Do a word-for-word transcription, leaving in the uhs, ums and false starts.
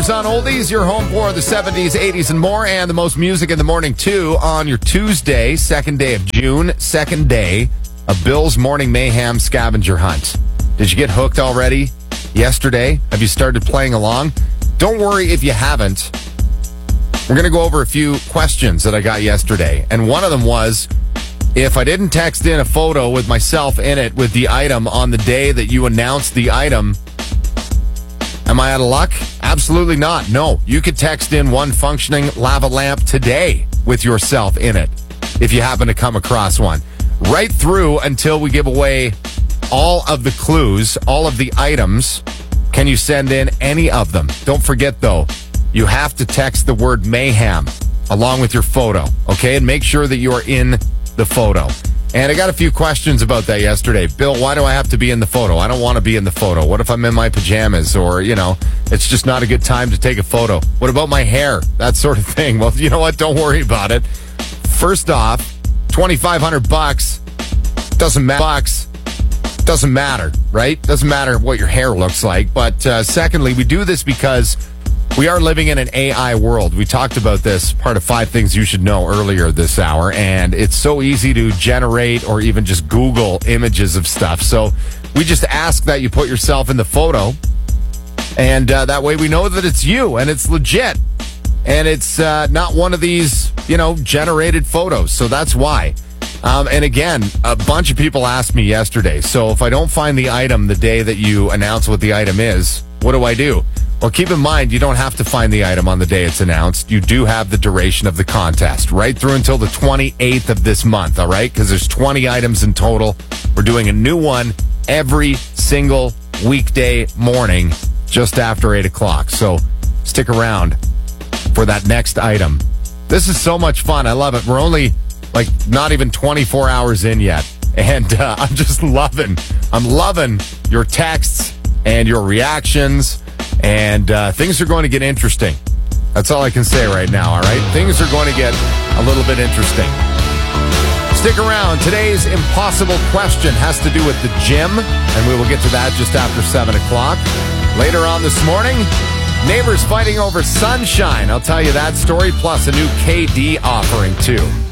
Years on Oldies, your home for the seventies, eighties, and more, and the most music in the morning, too, on your Tuesday, second day of June, second day of Bill's Morning Mayhem scavenger hunt. Did you get hooked already yesterday? Have you started playing along? Don't worry if you haven't. We're going to go over a few questions that I got yesterday, and one of them was, if I didn't text in a photo with myself in it with the item on the day that you announced the item, am I out of luck? Absolutely not. No, you could text in one functioning lava lamp today with yourself in it if you happen to come across one. Right through until we give away all of the clues, all of the items. Can you send in any of them? Don't forget, though, you have to text the word mayhem along with your photo, okay? And make sure that you are in the photo. And I got a few questions about that yesterday. Bill, why do I have to be in the photo? I don't want to be in the photo. What if I'm in my pajamas or, you know, it's just not a good time to take a photo? What about my hair? That sort of thing. Well, you know what? Don't worry about it. First off, twenty-five hundred bucks doesn't matter. Bucks doesn't matter, right? Doesn't matter what your hair looks like. But uh, secondly, we do this because we are living in an A I world. We talked about this, part of five things you should know earlier this hour, and it's so easy to generate or even just Google images of stuff. So we just ask that you put yourself in the photo, and uh, that way we know that it's you and it's legit, and it's uh, not one of these, you know, generated photos. So that's why. Um, and again, a bunch of people asked me yesterday, so if I don't find the item the day that you announce what the item is, what do I do? Well, keep in mind, you don't have to find the item on the day it's announced. You do have the duration of the contest right through until the twenty-eighth of this month, all right? Because there's twenty items in total. We're doing a new one every single weekday morning just after eight o'clock. So stick around for that next item. This is so much fun. I love it. We're only, like, not even twenty-four hours in yet. And uh, I'm just loving, I'm loving your texts and your reactions. And uh, things are going to get interesting. That's all I can say right now, all right? Things are going to get a little bit interesting. Stick around. Today's impossible question has to do with the gym, and we will get to that just after seven o'clock. Later on this morning, neighbors fighting over sunshine. I'll tell you that story, plus a new K D offering, too.